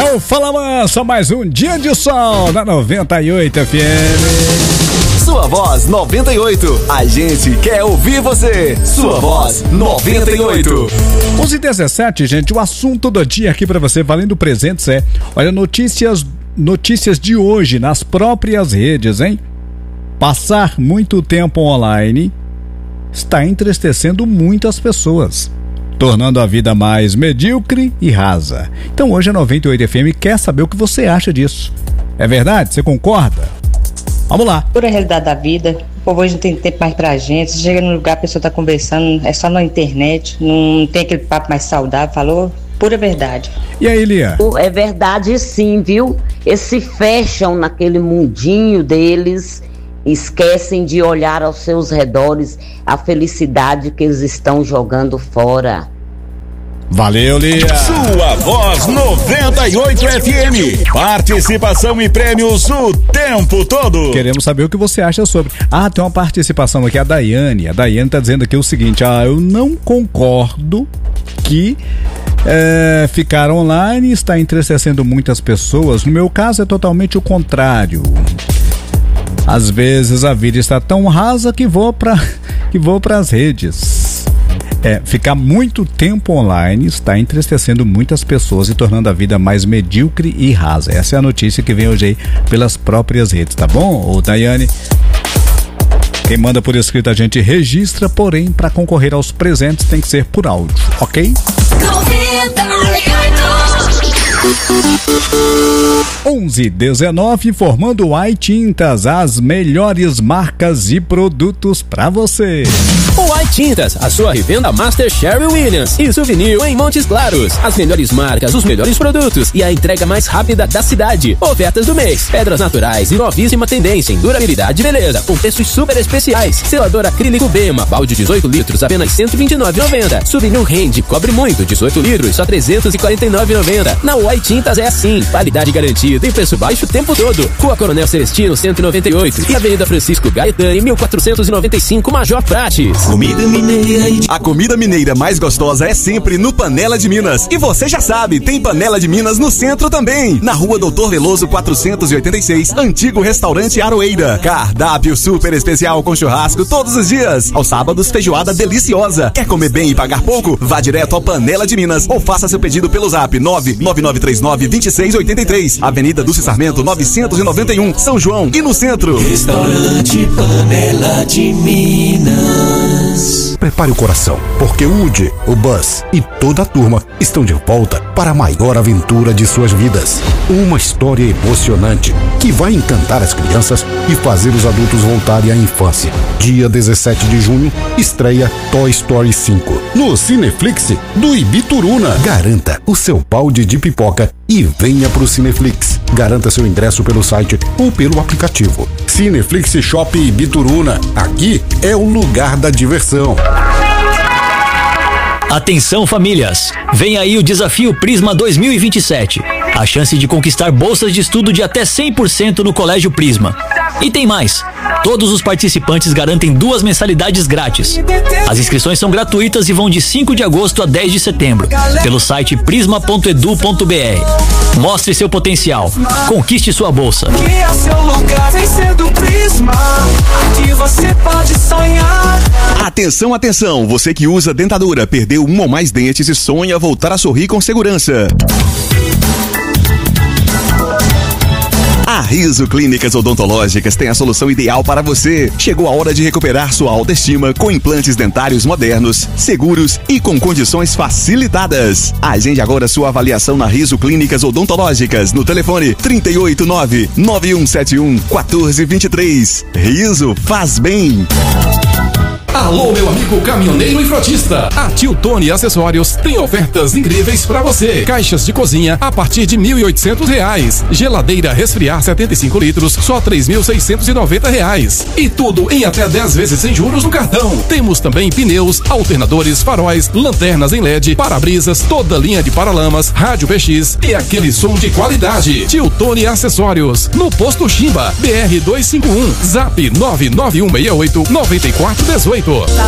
Fala Mansa, mais um dia de sol na 98 FM. Sua Voz 98. A gente quer ouvir você. Sua Voz 98. 11h17, gente. O assunto do dia aqui pra você, valendo presentes, olha, notícias de hoje nas próprias redes, hein? Passar muito tempo online está entristecendo muitas pessoas, tornando a vida mais medíocre e rasa. Então hoje a 98 FM quer saber o que você acha disso. É verdade? Você concorda? Vamos lá. Pura realidade da vida. O povo hoje não tem tempo mais pra gente. Você chega num lugar, a pessoa tá conversando, é só na internet, não tem aquele papo mais saudável, falou? Pura verdade. E aí, Lia? É verdade sim, viu? Eles se fecham naquele mundinho deles, esquecem de olhar aos seus redores a felicidade que eles estão jogando fora. Valeu, Lia. Sua Voz 98 FM. Participação e prêmios o tempo todo. Queremos saber o que você acha sobre. Tem uma participação aqui, a Daiane. A Daiane tá dizendo aqui o seguinte: eu não concordo que ficar online está entristecendo muitas pessoas. No meu caso é totalmente o contrário. Às vezes a vida está tão rasa que vou para as redes. Ficar muito tempo online está entristecendo muitas pessoas e tornando a vida mais medíocre e rasa. Essa é a notícia que vem hoje aí pelas próprias redes, tá bom, ô Daiane? Quem manda por escrito a gente registra, porém, para concorrer aos presentes tem que ser por áudio, ok? 11h19, informando o iTintas, as melhores marcas e produtos para você. O iTintas, a sua revenda Master Sherwin Williams e Souvenir em Montes Claros. As melhores marcas, os melhores produtos e a entrega mais rápida da cidade. Ofertas do mês: pedras naturais e novíssima tendência em durabilidade e beleza, com preços super especiais. Selador acrílico Bema, balde 18 litros, apenas R$ 129,90. Souvenir Rende, cobre muito, 18 litros, só R$ 349,90. Na iTintas é assim, qualidade garantida e preço baixo o tempo todo. Rua Coronel Celestino, 198 e Avenida Francisco Gaetani, 1495, Major Prates. Comida mineira. A comida mineira mais gostosa é sempre no Panela de Minas. E você já sabe, tem Panela de Minas no centro também. Na Rua Doutor Veloso 486, antigo restaurante Aroeira. Cardápio super especial com churrasco todos os dias. Aos sábados, feijoada deliciosa. Quer comer bem e pagar pouco? Vá direto ao Panela de Minas ou faça seu pedido pelo zap 99939-2683. Avenida Dulce Sarmento 991, São João e no centro. Restaurante Panela de Minas. Prepare o coração, porque o Woody, o Buzz e toda a turma estão de volta para a maior aventura de suas vidas. Uma história emocionante que vai encantar as crianças e fazer os adultos voltarem à infância. Dia 17 de junho, estreia Toy Story 5 no Cineflix do Ibituruna. Garanta o seu balde de pipoca e venha pro Cineflix. Garanta seu ingresso pelo site ou pelo aplicativo. Cineflix Shop Ibituruna. Aqui é o lugar da diversão. Atenção, famílias! Vem aí o Desafio Prisma 2027. A chance de conquistar bolsas de estudo de até 100% no Colégio Prisma. E tem mais! Todos os participantes garantem 2 mensalidades grátis. As inscrições são gratuitas e vão de 5 de agosto a 10 de setembro, pelo site prisma.edu.br. Mostre seu potencial. Conquiste sua bolsa. Que é seu lugar, vem ser do Prisma. Aqui você pode sonhar. Atenção, atenção! Você que usa dentadura, perdeu um ou mais dentes e sonha voltar a sorrir com segurança. A Riso Clínicas Odontológicas tem a solução ideal para você. Chegou a hora de recuperar sua autoestima com implantes dentários modernos, seguros e com condições facilitadas. Agende agora sua avaliação na Riso Clínicas Odontológicas no telefone 389-9171-1423. Riso faz bem. Alô, meu amigo caminhoneiro e frotista. A Tio Tony Acessórios tem ofertas incríveis pra você. Caixas de cozinha a partir de R$ 1.800. Geladeira resfriar 75 litros, só R$ 3.690. E tudo em até 10 vezes sem juros no cartão. Temos também pneus, alternadores, faróis, lanternas em LED, para-brisas, toda linha de paralamas, rádio PX e aquele som de qualidade. Tio Tony Acessórios, no Posto Chimba, BR 251, Zap 99168-9418.